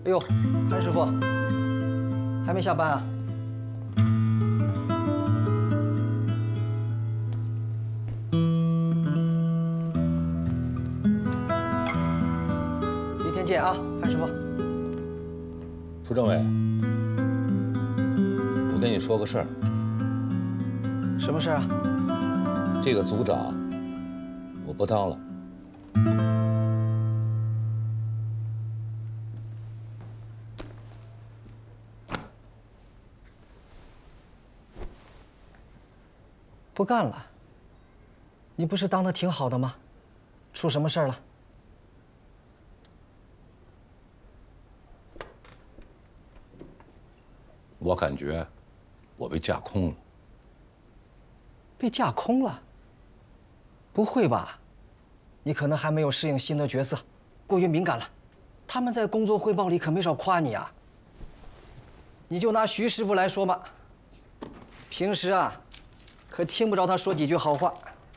哎呦，潘师傅，还没下班啊？明天见啊，潘师傅。 涂政委，我跟你说个事儿。 什么事儿啊？ 这个组长，我不当了。 不干了？你不是当得挺好的吗？出什么事儿了？ 我感觉我被架空了。 被架空了？不会吧？你可能还没有适应新的角色，过于敏感了。他们在工作汇报里可没少夸你啊。你就拿徐师傅来说嘛，平时啊。 可听不着他说几句好话。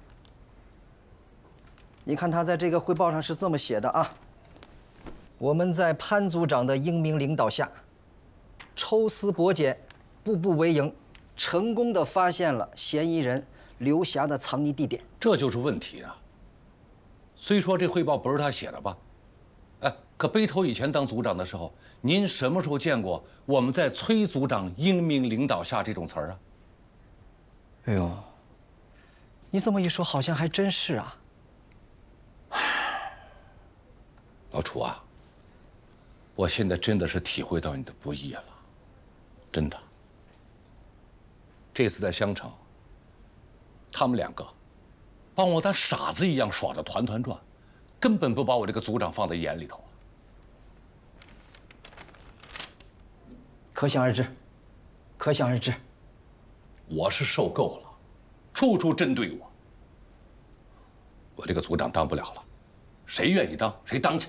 你看他在这个汇报上是这么写的啊：我们在潘组长的英明领导下，抽丝剥茧，步步为营，成功地发现了嫌疑人刘霞的藏匿地点。 这就是问题啊！虽说这汇报不是他写的吧，哎，可背头以前当组长的时候，您什么时候见过我们在崔组长英明领导下这种词儿啊？ 哎呦，你这么一说，好像还真是啊。 老楚啊，我现在真的是体会到你的不易了，真的。这次在襄城，他们两个把我当傻子一样耍得团团转，根本不把我这个组长放在眼里头。 可想而知，可想而知。 我是受够了，处处针对我。我这个组长当不了了，谁愿意当谁当去。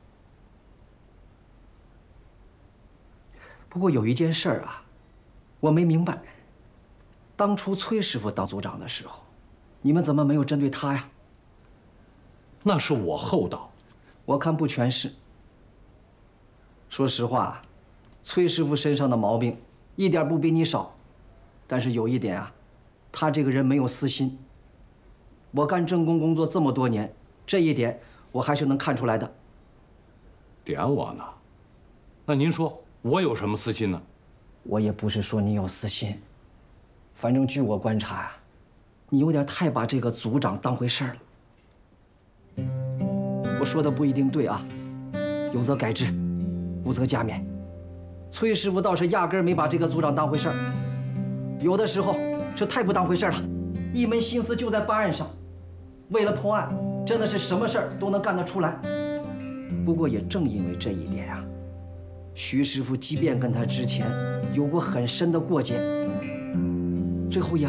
不过有一件事儿啊，我没明白。当初崔师傅当组长的时候，你们怎么没有针对他呀？ 那是我厚道。 我看不全是。说实话，崔师傅身上的毛病一点不比你少。 但是有一点啊，他这个人没有私心。我干政工工作这么多年，这一点我还是能看出来的。 点我呢？那您说我有什么私心呢？ 我也不是说你有私心，反正据我观察啊，你有点太把这个组长当回事儿了。我说的不一定对啊，有则改之，无则加勉。崔师傅倒是压根儿没把这个组长当回事儿。 有的时候是太不当回事了，一门心思就在办案上，为了破案，真的是什么事儿都能干得出来。不过也正因为这一点啊，徐师傅即便跟他之前有过很深的过节，最后也